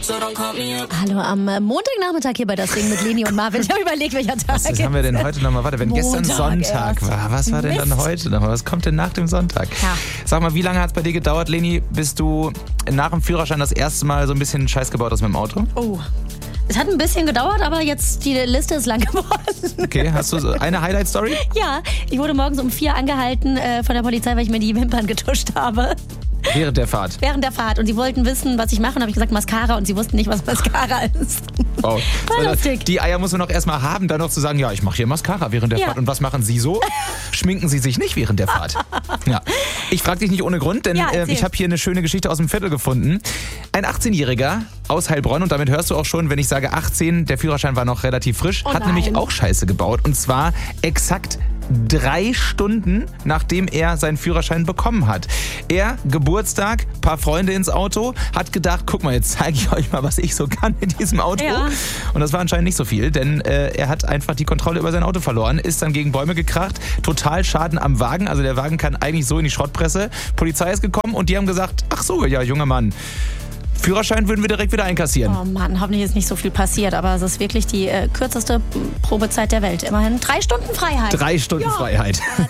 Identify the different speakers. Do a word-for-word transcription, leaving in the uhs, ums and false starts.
Speaker 1: Hallo, am Montagnachmittag hier bei Das Ding mit Leni und Marvin. Ich habe überlegt, welcher Tag
Speaker 2: Was, was haben wir denn heute nochmal? Warte, wenn
Speaker 1: Montag
Speaker 2: gestern Sonntag
Speaker 1: erst.
Speaker 2: war, was war denn dann
Speaker 1: Mist.
Speaker 2: heute nochmal? Was kommt denn nach dem Sonntag?
Speaker 1: Ja.
Speaker 2: Sag mal, wie lange hat es bei dir gedauert, Leni, bis du nach dem Führerschein das erste Mal so ein bisschen Scheiß gebaut hast mit dem Auto?
Speaker 1: Oh. Es hat ein bisschen gedauert, aber jetzt die Liste ist lang geworden.
Speaker 2: Okay, hast du so eine Highlight-Story?
Speaker 1: Ja, ich wurde morgens um vier angehalten äh, von der Polizei, weil ich mir die Wimpern getuscht habe.
Speaker 2: Während der Fahrt.
Speaker 1: Während der Fahrt. Und sie wollten wissen, was ich mache. Und habe ich gesagt, Mascara. Und sie wussten nicht, was Mascara ist.
Speaker 2: Wow.
Speaker 1: War lustig.
Speaker 2: Die Eier muss man noch erstmal haben, dann noch zu sagen, ja, ich mache hier Mascara während der
Speaker 1: Ja.
Speaker 2: Fahrt. Und was machen Sie so? Schminken Sie sich nicht während der Fahrt. Ja. Ich frage dich nicht ohne Grund, denn
Speaker 1: Ja,
Speaker 2: äh,
Speaker 1: erzähl.
Speaker 2: ich habe hier eine schöne Geschichte aus dem Viertel gefunden. Ein achtzehnjähriger aus Heilbronn, und damit hörst du auch schon, wenn ich sage achtzehn, der Führerschein war noch relativ frisch,
Speaker 1: Oh
Speaker 2: hat
Speaker 1: nein.
Speaker 2: nämlich auch Scheiße gebaut. Und zwar exakt drei Stunden, nachdem er seinen Führerschein bekommen hat. Er, Geburtstag, paar Freunde ins Auto, hat gedacht, guck mal, jetzt zeige ich euch mal, was ich so kann mit diesem Auto.
Speaker 1: Ja.
Speaker 2: Und das war anscheinend nicht so viel, denn äh, er hat einfach die Kontrolle über sein Auto verloren, ist dann gegen Bäume gekracht, total Schaden am Wagen, also der Wagen kann eigentlich so in die Schrottpresse. Polizei ist gekommen und die haben gesagt, ach so, ja, junger Mann, Führerschein würden wir direkt wieder einkassieren.
Speaker 1: Oh Mann, hoffentlich ist nicht so viel passiert. Aber es ist wirklich die äh, kürzeste Probezeit der Welt. Immerhin drei Stunden Freiheit.
Speaker 2: Drei Stunden
Speaker 1: Ja.
Speaker 2: Freiheit.